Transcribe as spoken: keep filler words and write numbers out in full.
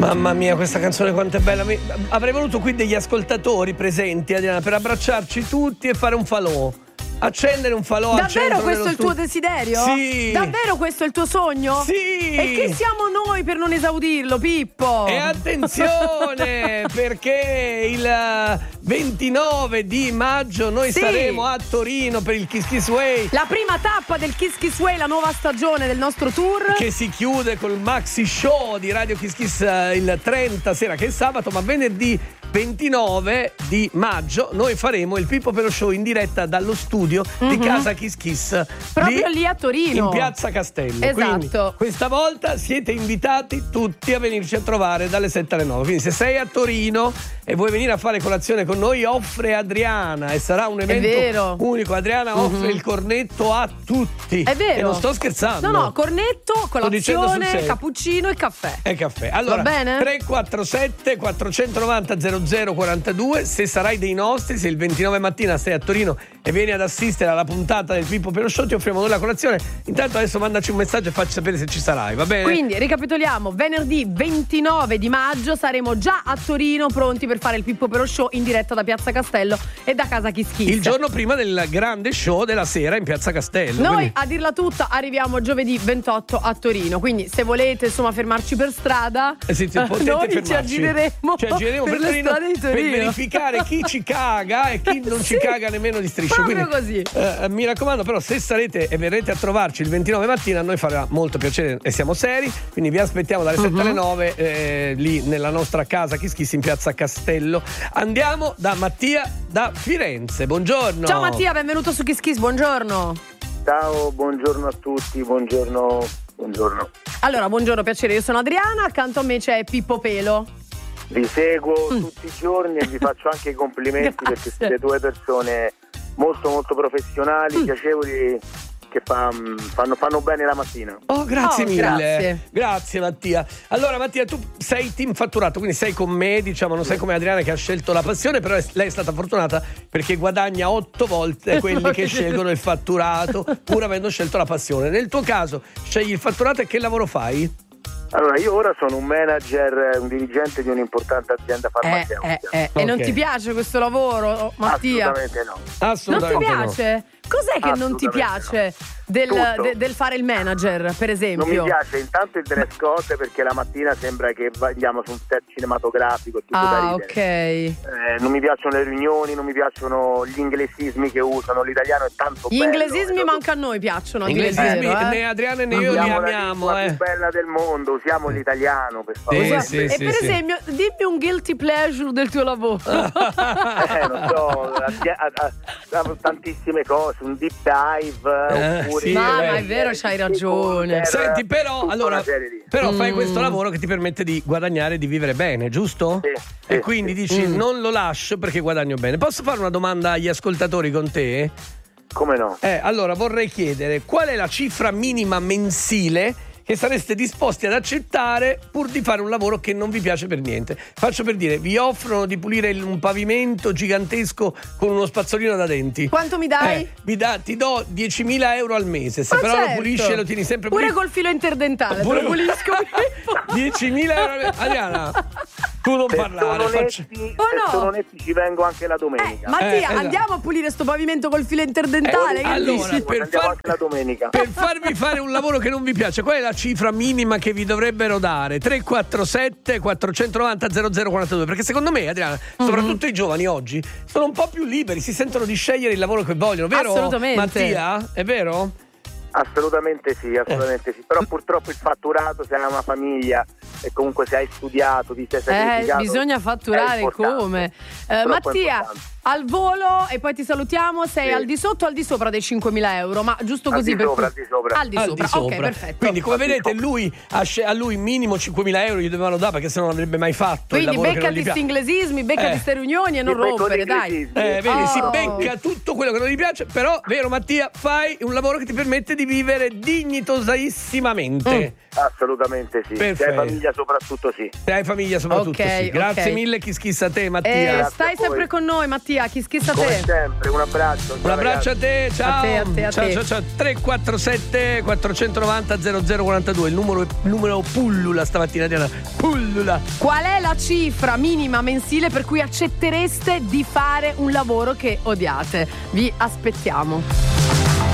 Mamma mia, questa canzone quanto è bella. Mi- Avrei voluto qui degli ascoltatori presenti, Adriana, per abbracciarci tutti e fare un falò. Accendere un falò al centro Davvero questo è il tuo studio. desiderio? Sì. Davvero questo è il tuo sogno? Sì. E chi siamo noi per non esaudirlo, Pippo? E attenzione, perché il ventinove di maggio noi Sì. saremo a Torino per il Kiss Kiss Way, La prima tappa del Kiss Kiss Way, la nuova stagione del nostro tour. che si chiude col maxi show di Radio Kiss Kiss eh, il trenta sera, che è sabato, ma venerdì ventinove di maggio noi faremo il Pippo Pello Show in diretta dallo studio di Casa Kiss Kiss, Proprio lì a Torino, in Piazza Castello. Esatto. Quindi, questa volta siete invitati tutti a venirci a trovare dalle sette alle nove. Quindi se sei a Torino e vuoi venire a fare colazione con noi, offre Adriana, e sarà un evento vero. unico. Adriana offre il cornetto a tutti. È vero. E non sto scherzando. No, no, cornetto, dicendo sul colazione, serio. cappuccino e caffè. E caffè. Allora, Va bene? tre quattro sette quattrocentonovanta zero zero quarantadue, se sarai dei nostri, se il ventinove mattina sei a Torino e vieni ad assistere alla puntata del Pippo Pello Show, ti offriamo noi la colazione. Intanto adesso mandaci un messaggio e facci sapere se ci sarai, va bene? Quindi ricapitoliamo, venerdì ventinove di maggio saremo già a Torino pronti per fare il Pippo Pello Show in diretta da Piazza Castello e da Casa Kiss Kiss. Il giorno prima del grande show della sera in Piazza Castello. Noi, quindi- a dirla tutta, arriviamo giovedì ventotto a Torino, quindi se volete insomma fermarci per strada, Eh sì, sì, eh, potete noi ci fermarci. aggireremo, Ci aggireremo per, per, le Torino strade di per Torino verificare chi ci caga e chi non ci Sì, caga nemmeno di striscio. proprio Quindi, così. eh, mi raccomando, però, se sarete e verrete a trovarci il ventinove mattina, a noi farà molto piacere e siamo seri. Quindi vi aspettiamo dalle sette alle nove eh, lì nella nostra casa Kiss Kiss in Piazza Castello. Andiamo da Mattia da Firenze. Buongiorno. Ciao Mattia, benvenuto su Kiss Kiss, buongiorno. Ciao, buongiorno a tutti, buongiorno, buongiorno. Allora, buongiorno, piacere, io sono Adriana, accanto a me c'è Pippo Pelo. Vi seguo tutti i giorni e vi faccio anche i complimenti perché Grazie. siete due persone molto molto professionali, piacevoli, che fa- fanno, fanno bene la mattina. Oh, grazie Oh, mille. grazie. Grazie Mattia. Allora Mattia, tu sei team fatturato, quindi sei con me, diciamo, non sei come Adriana che ha scelto la passione, però è- lei è stata fortunata perché guadagna otto volte quelli che scelgono il fatturato, pur avendo scelto la passione. Nel tuo caso, scegli il fatturato e che lavoro fai? Allora, io ora sono un manager, un dirigente di un'importante azienda Eh, farmaceutica. eh, eh. E non Ok. ti piace questo lavoro, Mattia? Assolutamente no. Non ti Assolutamente no. piace? Cos'è che non ti Assolutamente piace del, Tutto. de- del fare il manager, per esempio? Non mi piace intanto il dress code perché la mattina sembra che andiamo su un set cinematografico, tutto da Ah, ridere. ok. Eh, non mi piacciono le riunioni, non mi piacciono gli inglesismi che usano, l'italiano è tanto Gli bello. inglesismi eh, manca a noi piacciono, anche Inglesismi, vero, eh? né Adriana né io li usiamo la amiamo, lingua eh. più bella del mondo, usiamo l'italiano per Sì, favore. sì, e sì, per sì. esempio, dimmi un guilty pleasure del tuo lavoro. Eh, non so, a- a- a- tantissime cose, un deep dive, Eh, oppure sì, Ma- beh. ma è vero, c'hai ragione. Per- Senti, però, tutta allora, una serie di- però fai Mm. questo lavoro che ti permette di guadagnare e di vivere bene, giusto? Sì, E sì, quindi sì. dici Mm. non lo lascio perché guadagno bene. Posso fare una domanda agli ascoltatori con te? Come no? Eh, allora vorrei chiedere qual è la cifra minima mensile che sareste disposti ad accettare pur di fare un lavoro che non vi piace per niente. Faccio per dire, vi offrono di pulire il- un pavimento gigantesco con uno spazzolino da denti. Quanto mi dai? Eh, vi da- ti do diecimila euro al mese, se Ma però certo. lo pulisci e lo tieni sempre Pure pulito. col filo interdentale, Pure- te lo pulisco. diecimila euro al mese. Adriana, tu non Se parlare. sono faccio- onetti, Oh, se no. sono onetti ci vengo anche la Eh, domenica. Mattia, Eh, esatto. andiamo a pulire sto pavimento col filo interdentale. Eh, che allora, dici? per Andiamo far- anche la domenica. Per farvi fare un lavoro che non vi piace, qual è la cifra minima che vi dovrebbero dare? tre quattro sette quattrocentonovanta zero zero quarantadue. Perché secondo me, Adriana, soprattutto i giovani oggi sono un po' più liberi, si sentono di scegliere il lavoro che vogliono, vero? Assolutamente. Mattia, è vero? Assolutamente sì, assolutamente sì. Però purtroppo il fatturato, se hai una famiglia e comunque se hai studiato, ti sei Eh, sacrificato, bisogna è fatturare importante. come? Eh, Troppo Mattia, importante. al volo e poi ti salutiamo. Sei Sì. al di sotto o al di sopra dei cinquemila euro? Ma giusto Al così di per sopra, cui- al di sopra. Al di Al sopra, di sopra. ok, perfetto. Quindi, come Al di vedete, sopra. lui a, sce- a lui minimo cinquemila euro gli dovevano dare perché se no non avrebbe mai fatto il Quindi lavoro che non beccati gli sti piace. inglesismi, beccati Eh. ste riunioni e non Mi becco rompere, gli dai. inglesismi. Eh, vedi, si Oh. becca tutto quello che non gli piace, però, vero Mattia, fai un lavoro che ti permette di vivere dignitosissimamente. Assolutamente sì. Se Perfetto. hai famiglia famiglia soprattutto sì. Se hai famiglia soprattutto Ok, sì. Grazie ok. mille, Kiss Kiss a te, Mattia. Eh, Grazie stai a voi. sempre con noi, Mattia. Chi schissa Come te? sempre, un abbraccio. Un abbraccio a te, ciao. A te, a te, a ciao, te. ciao, ciao. tre quattro sette quattro nove zero zero zero quattro due, il numero, il numero pullula stamattina, Diana. Pullula. Qual è la cifra minima mensile per cui accettereste di fare un lavoro che odiate? Vi aspettiamo.